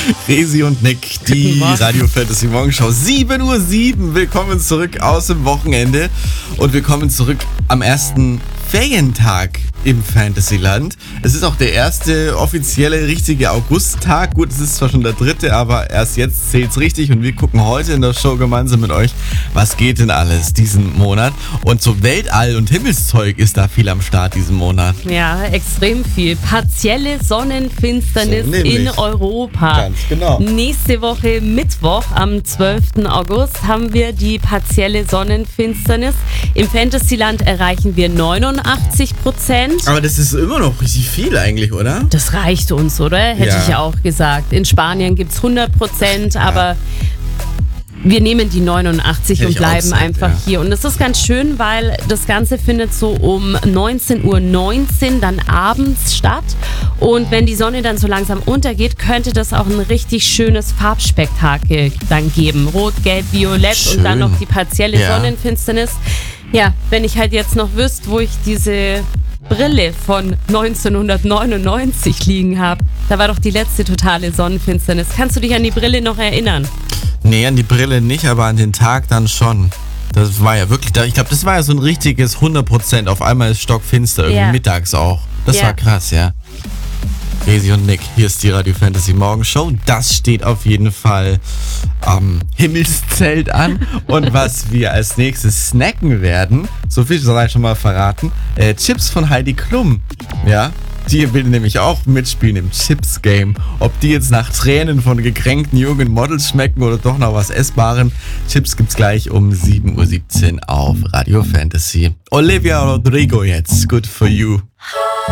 Resi und Nick, die Radio Fantasy Morgenschau 7:07 Uhr. Willkommen zurück aus dem Wochenende und willkommen zurück am ersten Ferientag im Fantasyland. Es ist auch der erste offizielle, richtige Augusttag. Gut, es ist zwar schon der dritte, aber erst jetzt zählt's richtig und wir gucken heute in der Show gemeinsam mit euch, was geht denn alles diesen Monat. Und so Weltall- und Himmelszeug ist da viel am Start diesen Monat. Ja, extrem viel. Partielle Sonnenfinsternis So, in Europa. Ganz genau. Nächste Woche Mittwoch am 12. August haben wir die partielle Sonnenfinsternis. Im Fantasyland erreichen wir 89%. Aber das ist immer noch richtig viel eigentlich, oder? Das reicht uns, oder? Hätte ich ja auch gesagt. In Spanien gibt es 100%, aber wir nehmen die 89 Hätte und ich auch bleiben gesagt, einfach ja. hier. Und das ist ganz schön, weil das Ganze findet so um 19:19 Uhr dann abends statt. Und wenn die Sonne dann so langsam untergeht, könnte das auch ein richtig schönes Farbspektakel dann geben. Rot, Gelb, Violett Schön. und dann noch die partielle Ja. Sonnenfinsternis. Ja, wenn ich halt jetzt noch wüsste, wo ich diese Brille von 1999 liegen habe. Da war doch die letzte totale Sonnenfinsternis. Kannst du dich an die Brille noch erinnern? Nee, an die Brille nicht, aber an den Tag dann schon. Das war ja wirklich, ich glaube, das war ja so ein richtiges 100%. Auf einmal ist stockfinster, irgendwie Ja. mittags auch. Das Ja. war krass, ja. Resi und Nick, hier ist die Radio Fantasy Morgenshow. Das steht auf jeden Fall am Himmelszelt an. Und was wir als nächstes snacken werden, so viel soll ich schon mal verraten, Chips von Heidi Klum. Ja, die will nämlich auch mitspielen im Chips-Game. Ob die jetzt nach Tränen von gekränkten jungen Models schmecken oder doch noch was Essbaren. Chips gibt's gleich um 7:17 Uhr auf Radio Fantasy. Olivia Rodrigo jetzt, Good For You.